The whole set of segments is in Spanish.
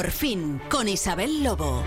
Por fin, con Isabel Lobo.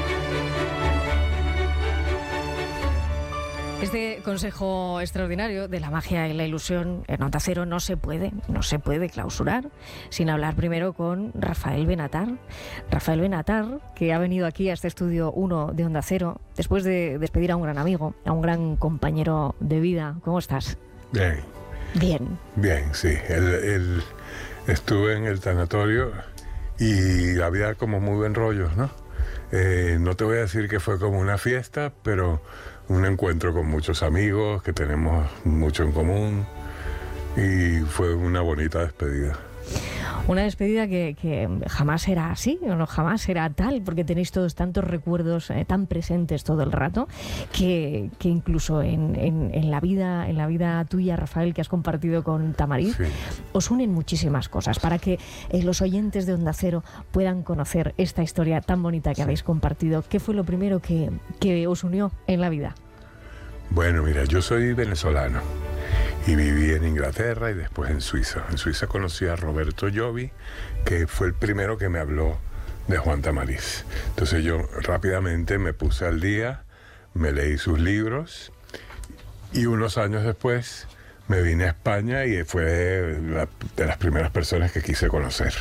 Este consejo extraordinario de la magia y la ilusión en Onda Cero no se puede clausurar sin hablar primero con Rafael Benatar. Rafael Benatar, que ha venido aquí a este estudio 1 de Onda Cero después de despedir a un gran amigo, a un gran compañero de vida. ¿Cómo estás? Bien. Bien. Bien, sí. Estuve en el tanatorio y había como muy buen rollo, ¿no? No te voy a decir que fue como una fiesta, pero un encuentro con muchos amigos que tenemos mucho en común y fue una bonita despedida. Una despedida que jamás será así, o no jamás será tal, porque tenéis todos tantos recuerdos tan presentes todo el rato, que incluso en la vida tuya, Rafael, que has compartido con Tamariz, sí, os unen muchísimas cosas, para que los oyentes de Onda Cero puedan conocer esta historia tan bonita que habéis compartido. ¿Qué fue lo primero que os unió en la vida? Bueno, mira, yo soy venezolano y viví en Inglaterra y después en Suiza. En Suiza conocí a Roberto Llovi, que fue el primero que me habló de Juan Tamariz. Entonces yo rápidamente me puse al día, me leí sus libros y unos años después me vine a España y fue de las primeras personas que quise conocer.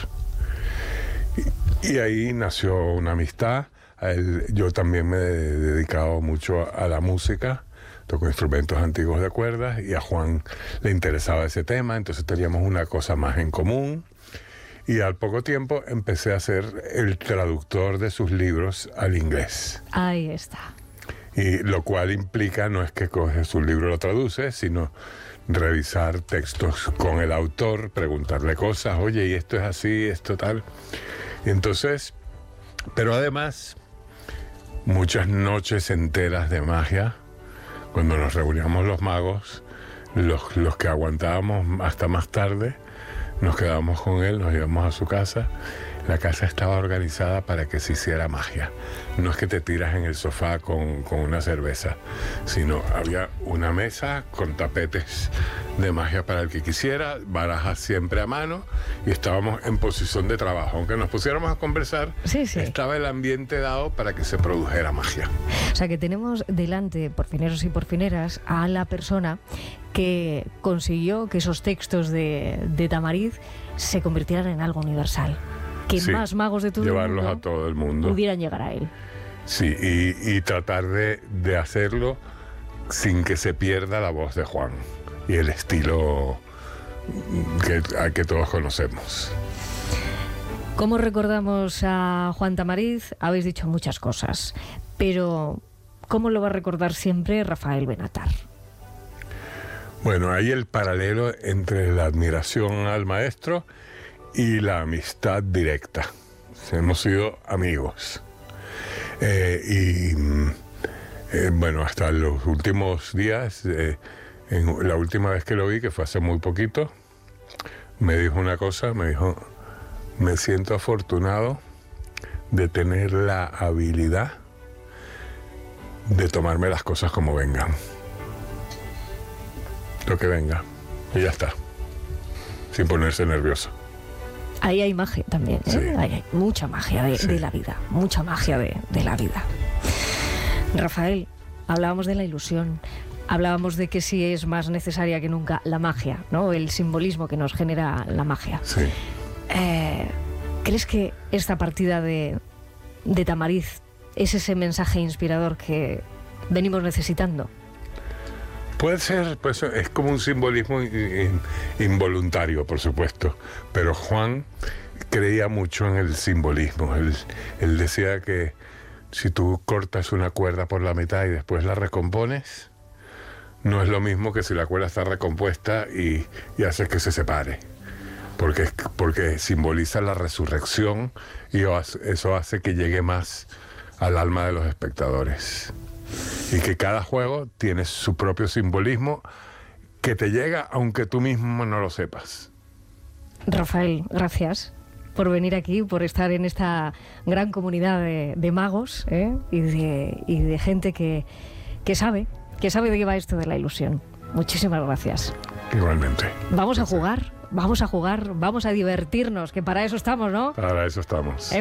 Y ahí nació una amistad. Yo también me he dedicado mucho a la música. Toco instrumentos antiguos de cuerdas y a Juan le interesaba ese tema, entonces teníamos una cosa más en común y al poco tiempo empecé a ser el traductor de sus libros al inglés. Ahí está. Y lo cual implica no es que coges su libro y lo traduces, sino revisar textos con el autor, preguntarle cosas, oye, y esto es así, esto tal. Y entonces, pero además, muchas noches enteras de magia. Cuando nos reuníamos los magos, los que aguantábamos hasta más tarde, nos quedábamos con él, nos íbamos a su casa. La casa estaba organizada para que se hiciera magia. No es que te tiras en el sofá con una cerveza, sino había una mesa con tapetes de magia para el que quisiera, barajas siempre a mano, y estábamos en posición de trabajo. Aunque nos pusiéramos a conversar, sí. Estaba el ambiente dado para que se produjera magia. O sea que tenemos delante, por fineros y por fineras, a la persona que consiguió que esos textos de Tamariz se convirtieran en algo universal. Que sí, más magos de todo el mundo llevarlos a todo el mundo pudieran llegar a él. Sí, y tratar de hacerlo sin que se pierda la voz de Juan y el estilo que todos conocemos. ¿Cómo recordamos a Juan Tamariz? Habéis dicho muchas cosas, pero ¿cómo lo va a recordar siempre Rafael Benatar? Bueno, hay el paralelo entre la admiración al maestro y la amistad directa. Hemos sido amigos. Bueno, hasta los últimos días, la última vez que lo vi, que fue hace muy poquito, me dijo una cosa, me dijo, me siento afortunado de tener la habilidad de tomarme las cosas como vengan. Lo que venga. Y ya está. Sin ponerse nervioso. Ahí hay magia también, ¿eh? Sí. Ahí hay mucha magia de la vida, mucha magia de la vida. Rafael, hablábamos de la ilusión, hablábamos de que sí es más necesaria que nunca la magia, ¿no? El simbolismo que nos genera la magia. Sí. ¿Crees que esta partida de Tamariz es ese mensaje inspirador que venimos necesitando? Puede ser, pues es como un simbolismo involuntario, por supuesto, pero Juan creía mucho en el simbolismo. Él decía que si tú cortas una cuerda por la mitad y después la recompones, no es lo mismo que si la cuerda está recompuesta y haces que se separe, porque simboliza la resurrección y eso hace que llegue más al alma de los espectadores. Y que cada juego tiene su propio simbolismo que te llega aunque tú mismo no lo sepas. Rafael, gracias por venir aquí, por estar en esta gran comunidad de magos, y de gente que sabe de qué va esto de la ilusión. Muchísimas gracias. Igualmente. Vamos a jugar, vamos a divertirnos, que para eso estamos, ¿no? Para eso estamos.